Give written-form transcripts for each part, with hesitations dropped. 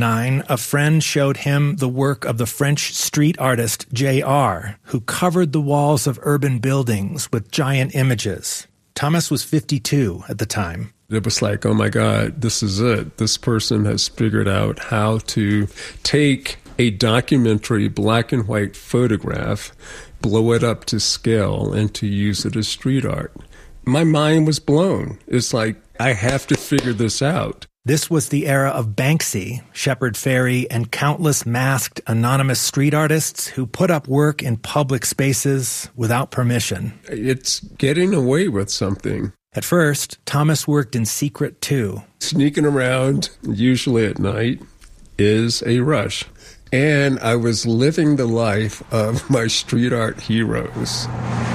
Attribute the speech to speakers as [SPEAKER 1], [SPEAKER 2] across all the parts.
[SPEAKER 1] 2009, a friend showed him the work of the French street artist J.R., who covered the walls of urban buildings with giant images. Thomas was 52 at the time.
[SPEAKER 2] It was like, oh my God, this is it. This person has figured out how to take a documentary black and white photograph, blow it up to scale, and to use it as street art. My mind was blown. It's like, I have to figure this out.
[SPEAKER 1] This was the era of Banksy, Shepard Fairey, and countless masked anonymous street artists who put up work in public spaces without permission.
[SPEAKER 2] It's getting away with something.
[SPEAKER 1] At first, Thomas worked in secret too.
[SPEAKER 2] Sneaking around, usually at night, is a rush. And I was living the life of my street art heroes.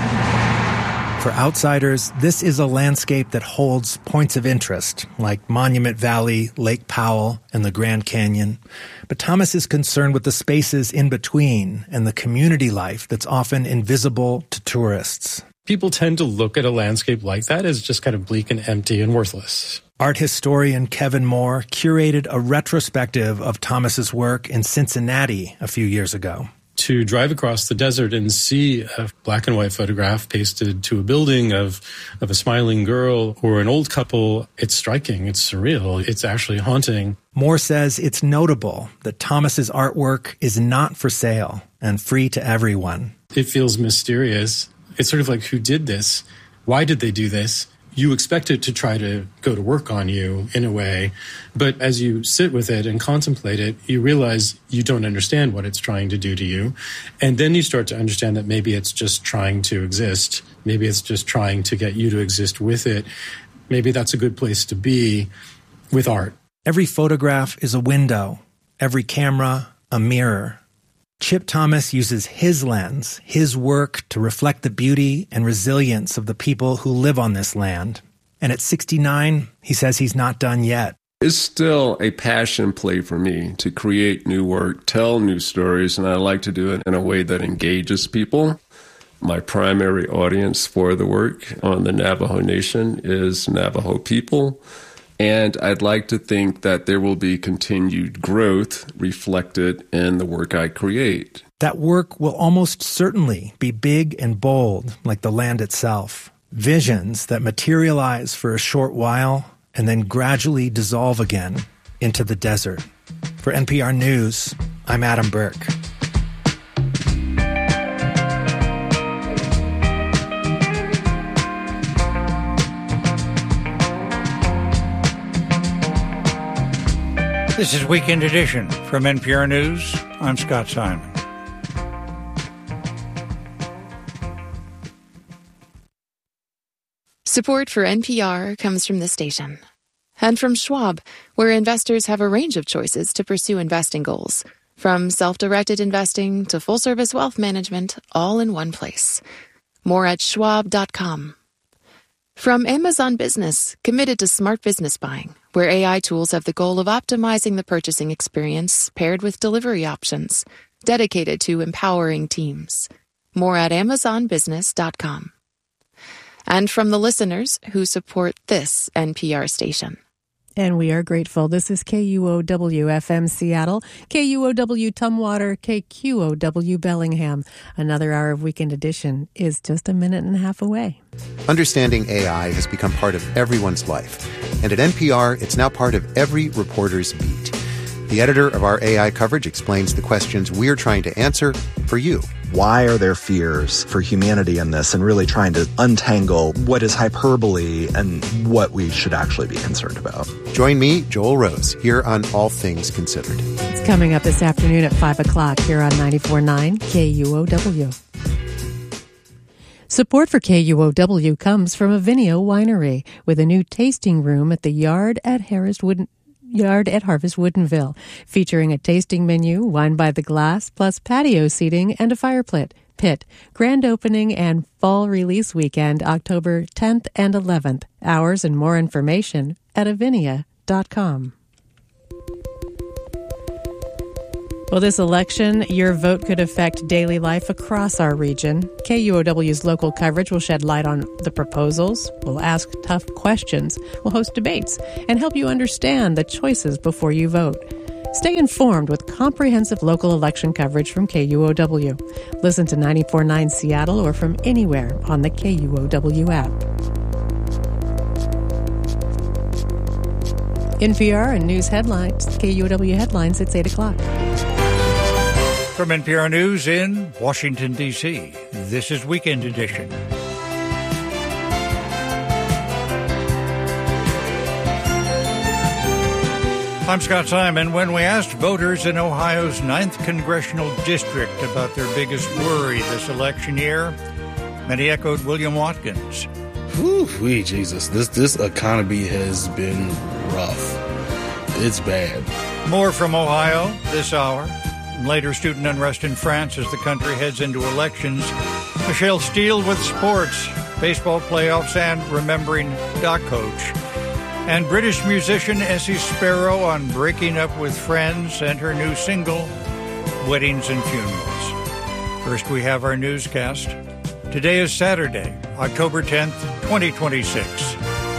[SPEAKER 1] For outsiders, this is a landscape that holds points of interest, like Monument Valley, Lake Powell, and the Grand Canyon. But Thomas is concerned with the spaces in between and the community life that's often invisible to tourists.
[SPEAKER 3] People tend to look at a landscape like that as just kind of bleak and empty and worthless.
[SPEAKER 1] Art historian Kevin Moore curated a retrospective of Thomas's work in Cincinnati a few years ago.
[SPEAKER 3] To drive across the desert and see a black and white photograph pasted to a building of a smiling girl or an old couple, it's striking, it's surreal, it's actually haunting.
[SPEAKER 1] Moore says it's notable that Thomas's artwork is not for sale and free to everyone.
[SPEAKER 3] It feels mysterious. It's sort of like, who did this? Why did they do this? You expect it to try to go to work on you in a way, but as you sit with it and contemplate it, you realize you don't understand what it's trying to do to you. And then you start to understand that maybe it's just trying to exist. Maybe it's just trying to get you to exist with it. Maybe that's a good place to be with art.
[SPEAKER 1] Every photograph is a window, every camera a mirror. Chip Thomas uses his lens, his work, to reflect the beauty and resilience of the people who live on this land. And at 69, he says he's not done yet.
[SPEAKER 2] It's still a passion play for me to create new work, tell new stories, and I like to do it in a way that engages people. My primary audience for the work on the Navajo Nation is Navajo people. And I'd like to think that there will be continued growth reflected in the work I create.
[SPEAKER 1] That work will almost certainly be big and bold, like the land itself. Visions that materialize for a short while and then gradually dissolve again into the desert. For NPR News, I'm Adam Burke.
[SPEAKER 4] This is Weekend Edition from NPR News. I'm Scott Simon.
[SPEAKER 5] Support for NPR comes from the station. And from Schwab, where investors have a range of choices to pursue investing goals. From self-directed investing to full-service wealth management, all in one place. More at schwab.com. From Amazon Business, committed to smart business buying, where AI tools have the goal of optimizing the purchasing experience paired with delivery options, dedicated to empowering teams. More at amazonbusiness.com. And from the listeners who support this NPR station.
[SPEAKER 6] And we are grateful. This is KUOW-FM Seattle, KUOW Tumwater, KQOW Bellingham. Another hour of Weekend Edition is just a minute and a half away.
[SPEAKER 7] Understanding AI has become part of everyone's life. And at NPR, it's now part of every reporter's beat. The editor of our AI coverage explains the questions we're trying to answer for you.
[SPEAKER 8] Why are there fears for humanity in this, and really trying to untangle what is hyperbole and what we should actually be concerned about.
[SPEAKER 7] Join me, Joel Rose, here on All Things Considered.
[SPEAKER 6] It's coming up this afternoon at 5 o'clock here on 94.9 KUOW. Support for KUOW comes from Avenio Winery, with a new tasting room at the Yard at Harvest Woodinville, featuring a tasting menu, wine by the glass, plus patio seating and a fire pit. Grand opening and fall release weekend, October 10th and 11th. Hours and more information at avinia.com. Well, this election, your vote could affect daily life across our region. KUOW's local coverage will shed light on the proposals, we'll ask tough questions, we'll host debates, and help you understand the choices before you vote. Stay informed with comprehensive local election coverage from KUOW. Listen to 94.9 Seattle or from anywhere on the KUOW app. NPR and news headlines. KUOW headlines, it's 8 o'clock.
[SPEAKER 4] From NPR News in Washington, D.C., this is Weekend Edition. I'm Scott Simon. When we asked voters in Ohio's 9th Congressional District about their biggest worry this election year, many echoed William Watkins.
[SPEAKER 9] Woo-wee, Jesus. This economy has been rough. It's bad.
[SPEAKER 4] More from Ohio this hour. Later, student unrest in France as the country heads into elections. Michelle Steele with sports, baseball playoffs, and remembering Doc Coach. And British musician Essie Sparrow on breaking up with friends and her new single, Weddings and Funerals. First, we have our newscast. Today is Saturday, October 10th, 2026.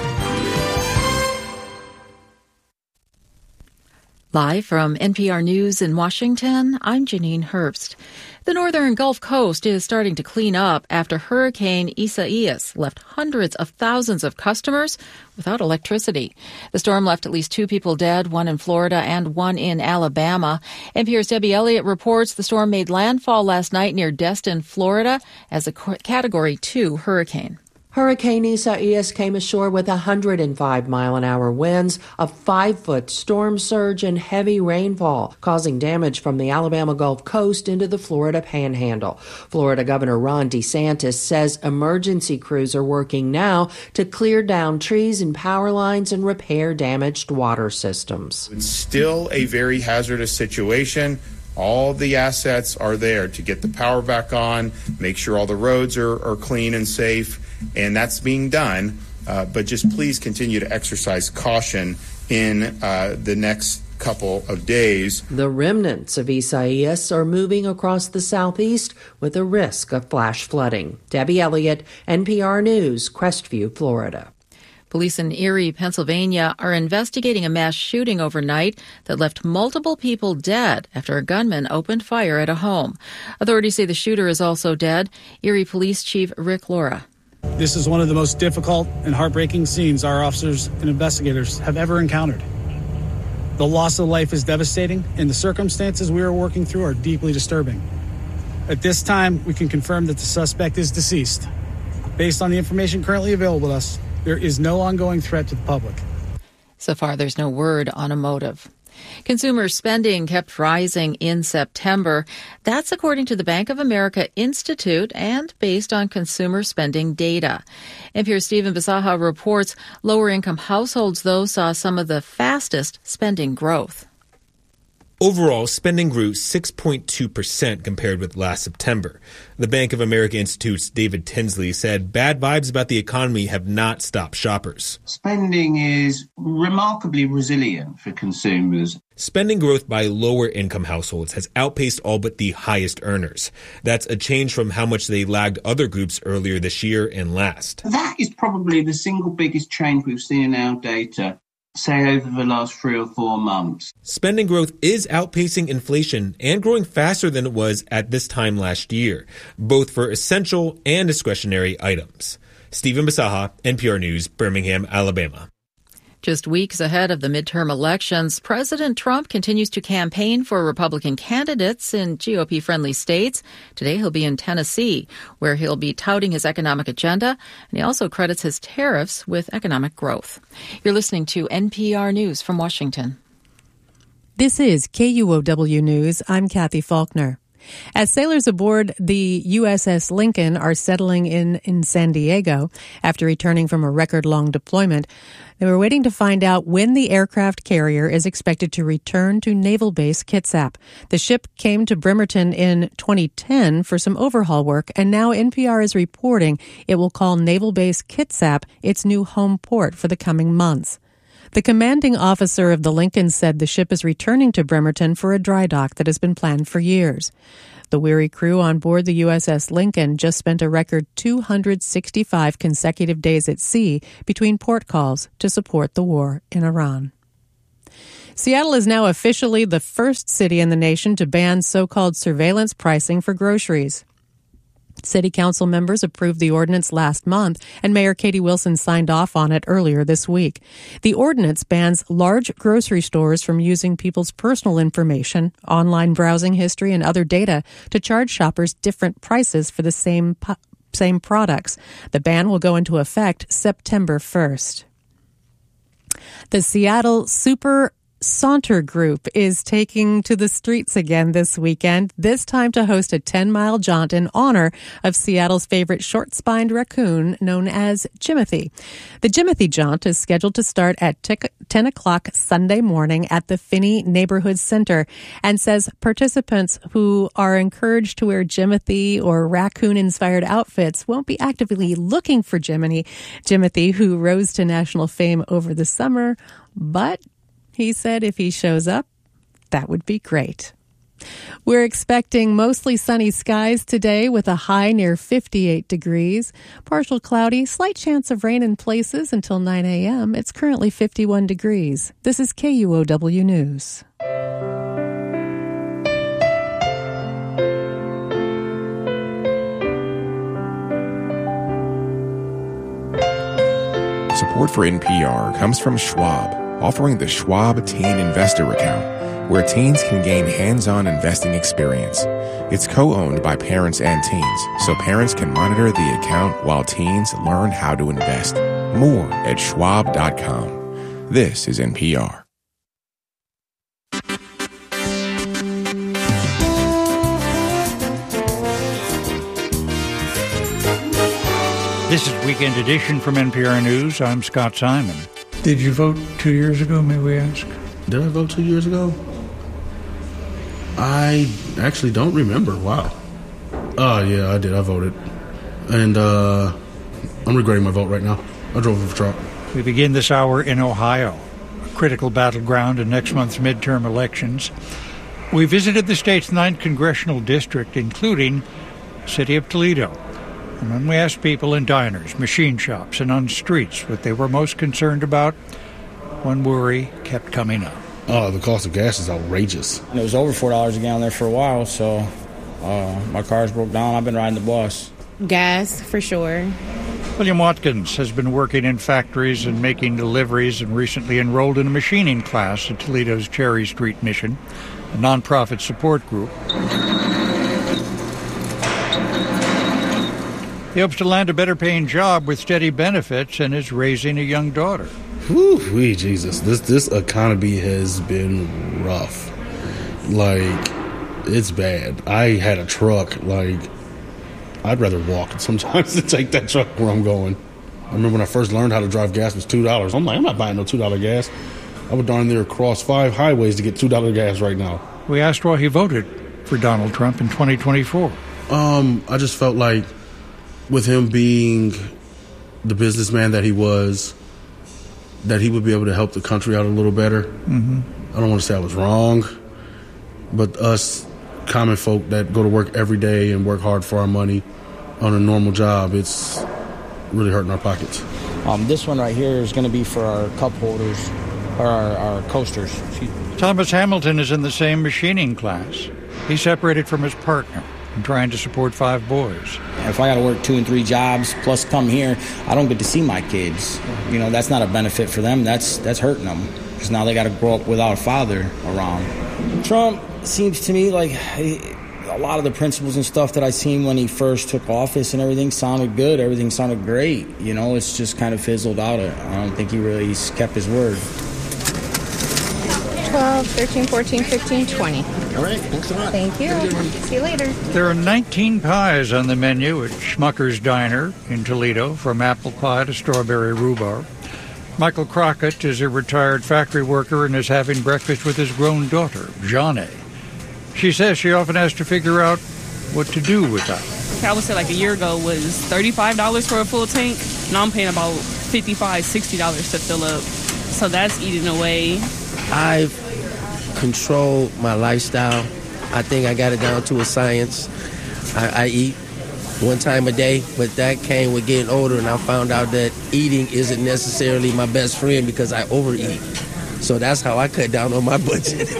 [SPEAKER 10] Live from NPR News in Washington, I'm Janine Herbst. The northern Gulf Coast is starting to clean up after Hurricane Isaias left hundreds of thousands of customers without electricity. The storm left at least 2 people dead, 1 in Florida and 1 in Alabama. NPR's Debbie Elliott reports the storm made landfall last night near Destin, Florida, as a Category 2 hurricane.
[SPEAKER 11] Hurricane Isaias came ashore with 105-mile-an-hour winds, a 5-foot storm surge, and heavy rainfall, causing damage from the Alabama Gulf Coast into the Florida Panhandle. Florida Governor Ron DeSantis says emergency crews are working now to clear down trees and power lines and repair damaged water systems.
[SPEAKER 12] It's still a very hazardous situation. All the assets are there to get the power back on, make sure all the roads are clean and safe, and that's being done. But just please continue to exercise caution in the next couple of days.
[SPEAKER 11] The remnants of Isaias are moving across the southeast with a risk of flash flooding. Debbie Elliott, NPR News, Crestview, Florida.
[SPEAKER 10] Police in Erie, Pennsylvania are investigating a mass shooting overnight that left multiple people dead after a gunman opened fire at a home. Authorities say the shooter is also dead. Erie Police Chief Rick Laura.
[SPEAKER 13] This is one of the most difficult and heartbreaking scenes our officers and investigators have ever encountered. The loss of life is devastating, and the circumstances we are working through are deeply disturbing. At this time, we can confirm that the suspect is deceased. Based on the information currently available to us, there is no ongoing threat to the public.
[SPEAKER 10] So far, there's no word on a motive. Consumer spending kept rising in September. That's according to the Bank of America Institute and based on consumer spending data. NPR's Stephen Bisaha reports lower-income households, though, saw some of the fastest spending growth.
[SPEAKER 14] Overall, spending grew 6.2% compared with last September. The Bank of America Institute's David Tinsley said bad vibes about the economy have not stopped shoppers.
[SPEAKER 15] Spending is remarkably resilient for consumers.
[SPEAKER 14] Spending growth by lower-income households has outpaced all but the highest earners. That's a change from how much they lagged other groups earlier this year and last.
[SPEAKER 15] That is probably the single biggest change we've seen in our data, say, over the last 3 or 4 months.
[SPEAKER 14] Spending growth is outpacing inflation and growing faster than it was at this time last year, both for essential and discretionary items. Stephen Bisaha, NPR News, Birmingham, Alabama.
[SPEAKER 10] Just weeks ahead of the midterm elections, President Trump continues to campaign for Republican candidates in GOP-friendly states. Today he'll be in Tennessee, where he'll be touting his economic agenda, and he also credits his tariffs with economic growth. You're listening to NPR News from Washington.
[SPEAKER 6] This is KUOW News. I'm Kathy Faulkner. As sailors aboard the USS Lincoln are settling in San Diego after returning from a record-long deployment, they were waiting to find out when the aircraft carrier is expected to return to Naval Base Kitsap. The ship came to Bremerton in 2010 for some overhaul work, and now NPR is reporting it will call Naval Base Kitsap its new home port for the coming months. The commanding officer of the Lincoln said the ship is returning to Bremerton for a dry dock that has been planned for years. The weary crew on board the USS Lincoln just spent a record 265 consecutive days at sea between port calls to support the war in Iran. Seattle is now officially the first city in the nation to ban so-called surveillance pricing for groceries. City council members approved the ordinance last month, and Mayor Katie Wilson signed off on it earlier this week. The ordinance bans large grocery stores from using people's personal information, online browsing history, and other data to charge shoppers different prices for the same products. The ban will go into effect September 1st. The Seattle Super Saunter Group is taking to the streets again this weekend, this time to host a 10-mile jaunt in honor of Seattle's favorite short-spined raccoon known as Jimothy. The Jimothy jaunt is scheduled to start at 10 o'clock Sunday morning at the Finney Neighborhood Center and says participants who are encouraged to wear Jimothy or raccoon-inspired outfits won't be actively looking for Jimothy, who rose to national fame over the summer, but he said if he shows up, that would be great. We're expecting mostly sunny skies today with a high near 58 degrees. Partial cloudy, slight chance of rain in places until 9 a.m. It's currently 51 degrees. This is KUOW News.
[SPEAKER 16] Support for NPR comes from Schwab, offering the Schwab Teen Investor Account, where teens can gain hands-on investing experience. It's co-owned by parents and teens, so parents can monitor the account while teens learn how to invest. More at schwab.com. This is NPR.
[SPEAKER 4] This is Weekend Edition from NPR News. I'm Scott Simon. Did you vote 2 years ago, may we ask?
[SPEAKER 9] Did I vote 2 years ago? I actually don't remember. Wow. Oh, yeah, I did. I voted. And I'm regretting my vote right now. I drove for Trump.
[SPEAKER 4] We begin this hour in Ohio, a critical battleground in next month's midterm elections. We visited the state's 9th congressional district, including the city of Toledo. And when we asked people in diners, machine shops, and on streets what they were most concerned about, one worry kept coming up.
[SPEAKER 9] Oh, the cost of gas is outrageous.
[SPEAKER 17] It was over $4 a gallon there for a while, so my car's broke down. I've been riding the bus.
[SPEAKER 18] Gas, for sure.
[SPEAKER 4] William Watkins has been working in factories and making deliveries and recently enrolled in a machining class at Toledo's Cherry Street Mission, a nonprofit support group. He hopes to land a better-paying job with steady benefits and is raising a young daughter.
[SPEAKER 9] Whew, Jesus. This economy has been rough. Like, it's bad. I had a truck. Like, I'd rather walk sometimes than take that truck where I'm going. I remember when I first learned how to drive gas, it was $2. I'm like, I'm not buying no $2 gas. I would darn near cross 5 highways to get $2 gas right now.
[SPEAKER 4] We asked why he voted for Donald Trump in 2024.
[SPEAKER 9] I just felt like with him being the businessman that he was, that he would be able to help the country out a little better.
[SPEAKER 4] Mm-hmm.
[SPEAKER 9] I don't want to say I was wrong, but us common folk that go to work every day and work hard for our money on a normal job, it's really hurting our pockets.
[SPEAKER 17] This one right here is going to be for our cup holders, or our coasters.
[SPEAKER 4] Thomas Hamilton is in the same machining class. He's separated from his partner and trying to support 5 boys.
[SPEAKER 17] If I got to work 2 and 3 jobs plus come here, I don't get to see my kids. You know, that's not a benefit for them. That's hurting them because now they got to grow up without a father around. Trump seems to me like a lot of the principles and stuff that I seen when he first took office and everything sounded good. Everything sounded great. You know, it's just kind of fizzled out. I don't think he really kept his word.
[SPEAKER 18] 12, 13, 14, 15, 20.
[SPEAKER 19] All right, thanks a lot.
[SPEAKER 18] Thank you. See you later.
[SPEAKER 4] There are 19 pies on the menu at Schmucker's Diner in Toledo, from apple pie to strawberry rhubarb. Michael Crockett is a retired factory worker and is having breakfast with his grown daughter, Jane. She says she often has to figure out what to do with that.
[SPEAKER 20] I would say like a year ago was $35 for a full tank. Now I'm paying about $55, $60 to fill up. So that's eating away.
[SPEAKER 21] I've controlled my lifestyle. I think I got it down to a science. I eat 1 time a day, but that came with getting older, and I found out that eating isn't necessarily my best friend because I overeat. So that's how I cut down on my budget.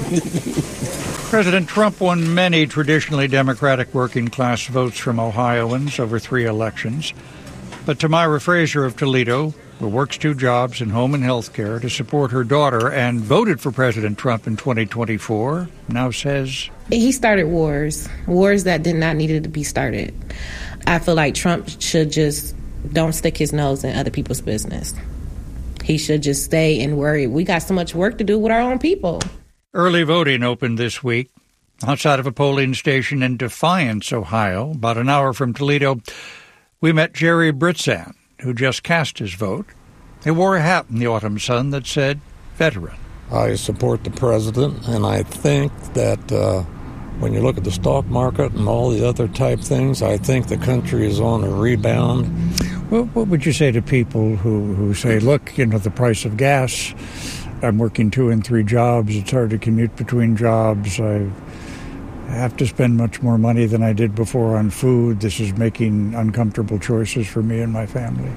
[SPEAKER 4] President Trump won many traditionally Democratic working-class votes from Ohioans over 3 elections. But Tamira Fraser of Toledo, who works 2 jobs in home and health care to support her daughter and voted for President Trump in 2024, now says...
[SPEAKER 18] He started wars that did not need to be started. I feel like Trump should just don't stick his nose in other people's business. He should just stay and worry. We got so much work to do with our own people.
[SPEAKER 4] Early voting opened this week outside of a polling station in Defiance, Ohio, about an hour from Toledo. We met Jerry Britzan, who just cast his vote. He wore a hat in the autumn sun that said, veteran.
[SPEAKER 19] I support the president, and I think that when you look at the stock market and all the other type things, I think the country is on a rebound.
[SPEAKER 4] Well, what would you say to people who say, look, the price of gas, I'm working 2 and 3 jobs, it's hard to commute between jobs, I have to spend much more money than I did before on food, this is making uncomfortable choices for me and my family?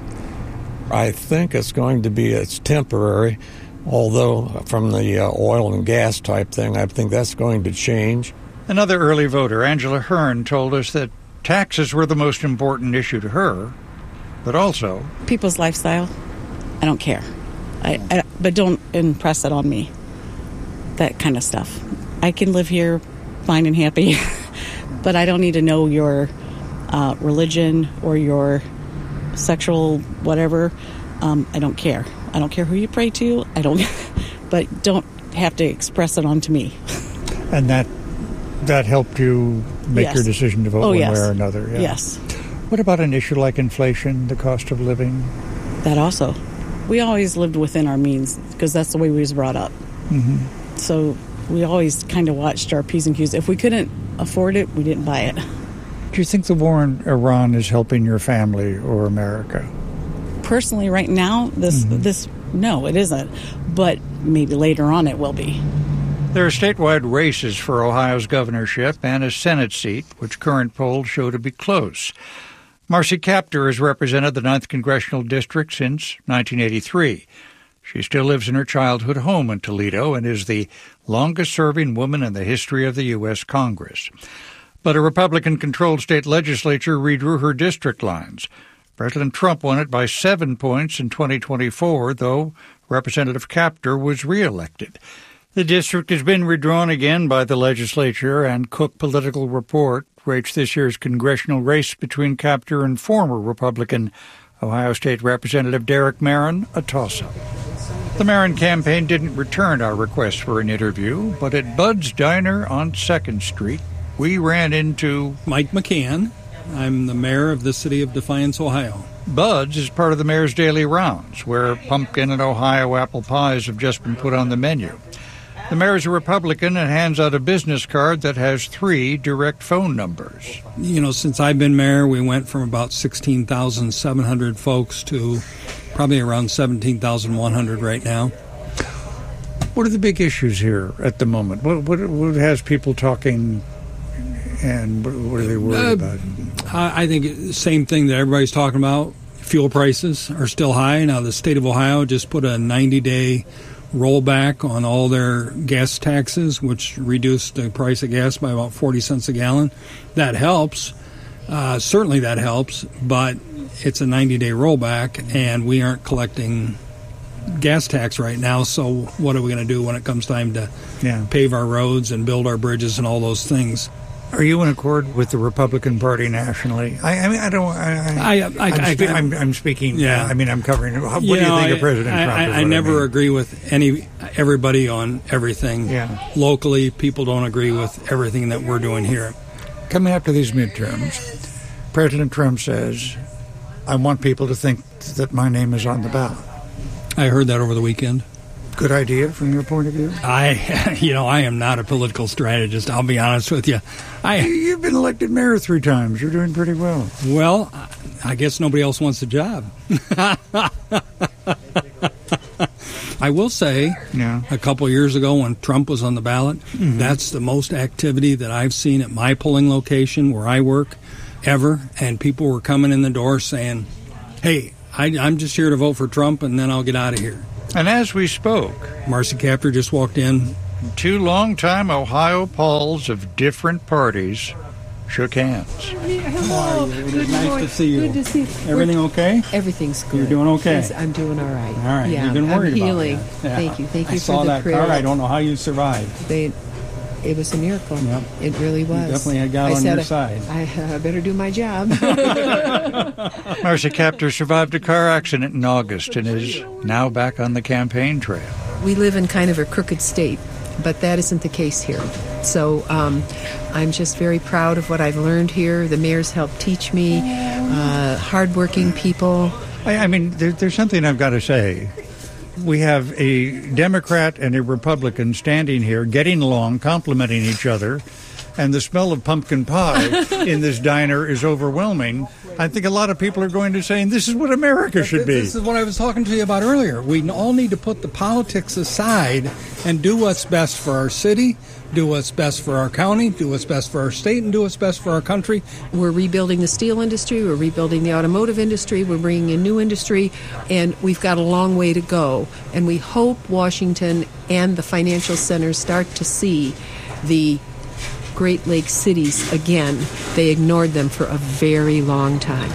[SPEAKER 19] I think it's temporary, although from the oil and gas type thing, I think that's going to change.
[SPEAKER 4] Another early voter, Angela Hearn, told us that taxes were the most important issue to her, but also...
[SPEAKER 22] people's lifestyle, I don't care. But don't impress it on me, that kind of stuff. I can live here fine and happy, but I don't need to know your religion or your sexual whatever. I don't care. I don't care who you pray to. But don't have to express it onto me.
[SPEAKER 4] And that helped you make your decision to vote one way or another? Yeah.
[SPEAKER 22] Yes.
[SPEAKER 4] What about an issue like inflation, the cost of living?
[SPEAKER 22] That also. We always lived within our means because that's the way we was brought up.
[SPEAKER 4] Mm-hmm.
[SPEAKER 22] So we always kind of watched our P's and Q's. If we couldn't afford it, we didn't buy it.
[SPEAKER 4] Do you think the war in Iran is helping your family or America?
[SPEAKER 22] Personally, right now, no, it isn't. But maybe later on it will be.
[SPEAKER 4] There are statewide races for Ohio's governorship and a Senate seat, which current polls show to be close. Marcy Kaptur has represented the 9th Congressional District since 1983. She still lives in her childhood home in Toledo and is the longest-serving woman in the history of the U.S. Congress. But a Republican-controlled state legislature redrew her district lines. President Trump won it by 7 points in 2024, though Representative Kaptur was reelected. The district has been redrawn again by the legislature, and Cook Political Report rates this year's congressional race between Kaptur and former Republican Ohio State Representative Derek Marin a toss-up. The Marin campaign didn't return our request for an interview, but at Bud's Diner on 2nd Street, we ran into
[SPEAKER 23] Mike McCann. I'm the mayor of the city of Defiance, Ohio.
[SPEAKER 4] Bud's is part of the mayor's daily rounds, where pumpkin and Ohio apple pies have just been put on the menu. The mayor's a Republican and hands out a business card that has 3 direct phone numbers.
[SPEAKER 23] Since I've been mayor, we went from about 16,700 folks to probably around 17,100 right now.
[SPEAKER 4] What are the big issues here at the moment? What has people talking, and what are they worried about?
[SPEAKER 23] I think the same thing that everybody's talking about. Fuel prices are still high. Now, the state of Ohio just put a 90-day rollback on all their gas taxes, which reduced the price of gas by about 40 cents a gallon. That helps. Certainly that helps, but it's a 90-day rollback, and we aren't collecting gas tax right now, so what are we going to do when it comes time to pave our roads and build our bridges and all those things?
[SPEAKER 4] Are you in accord with the Republican Party nationally? I'm speaking.
[SPEAKER 23] Yeah.
[SPEAKER 4] I'm covering. What do you think of President Trump?
[SPEAKER 23] I never agree with everybody on everything.
[SPEAKER 4] Yeah.
[SPEAKER 23] Locally, people don't agree with everything that we're doing here.
[SPEAKER 4] Coming up to these midterms, President Trump says, "I want people to think that my name is on the ballot."
[SPEAKER 23] I heard that over the weekend.
[SPEAKER 4] Good idea from your point of view?
[SPEAKER 23] I am not a political strategist, I'll be honest with you.
[SPEAKER 4] You've been elected mayor 3 times. You're doing pretty well.
[SPEAKER 23] Well, I guess nobody else wants the job. I will say, a couple of years ago when Trump was on the ballot, that's the most activity that I've seen at my polling location where I work ever, and people were coming in the door saying, hey, I'm just here to vote for Trump, and then I'll get out of here.
[SPEAKER 4] And as we spoke,
[SPEAKER 23] Marcy Kaptur just walked in.
[SPEAKER 4] 2 longtime Ohio Pauls of different parties shook hands.
[SPEAKER 23] Hello. It is nice to see you.
[SPEAKER 1] Good to see you.
[SPEAKER 23] Everything okay?
[SPEAKER 1] Everything's good.
[SPEAKER 23] You're doing okay?
[SPEAKER 1] Yes, I'm doing all right.
[SPEAKER 23] All right.
[SPEAKER 1] Yeah,
[SPEAKER 23] You've been worried
[SPEAKER 1] I'm healing.
[SPEAKER 23] about that. Yeah.
[SPEAKER 1] Thank you. Thank you
[SPEAKER 23] I
[SPEAKER 1] for
[SPEAKER 23] saw
[SPEAKER 1] the
[SPEAKER 23] that
[SPEAKER 1] prayer.
[SPEAKER 23] car. I don't know how you survived.
[SPEAKER 1] It was a miracle.
[SPEAKER 23] Yep.
[SPEAKER 1] It really was.
[SPEAKER 23] You definitely had God on your side.
[SPEAKER 1] I better do my job.
[SPEAKER 4] Marcy Kaptur survived a car accident in August and is now back on the campaign trail.
[SPEAKER 1] We live in kind of a crooked state, but that isn't the case here. So I'm just very proud of what I've learned here. The mayor's helped teach me, hardworking people.
[SPEAKER 4] I mean, there's something I've got to say. We have a Democrat and a Republican standing here, getting along, complimenting each other, and the smell of pumpkin pie in this diner is overwhelming. I think a lot of people are going to say, this is what America should be.
[SPEAKER 23] This is what I was talking to you about earlier. We all need to put the politics aside and do what's best for our city, do what's best for our county, do what's best for our state, and do what's best for our country.
[SPEAKER 1] We're rebuilding the steel industry, we're rebuilding the automotive industry, we're bringing in new industry, and we've got a long way to go. And we hope Washington and the financial centers start to see the Great Lakes cities again. They ignored them for a very long time.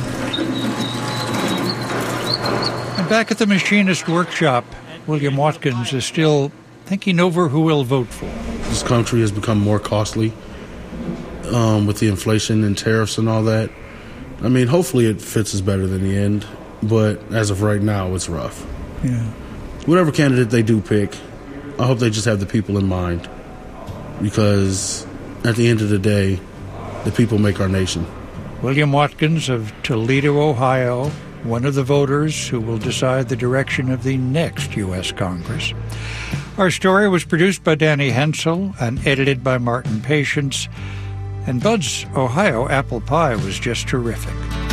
[SPEAKER 4] And back at the machinist workshop, William Watkins is still thinking over who he'll vote for.
[SPEAKER 9] This country has become more costly with the inflation and tariffs and all that. I mean, hopefully it fits us better than the end, but as of right now, it's rough.
[SPEAKER 4] Yeah.
[SPEAKER 9] Whatever candidate they do pick, I hope they just have the people in mind, because at the end of the day, the people make our nation.
[SPEAKER 4] William Watkins of Toledo, Ohio, one of the voters who will decide the direction of the next U.S. Congress. Our story was produced by Danny Hensel and edited by Martin Patience. And Bud's Ohio apple pie was just terrific.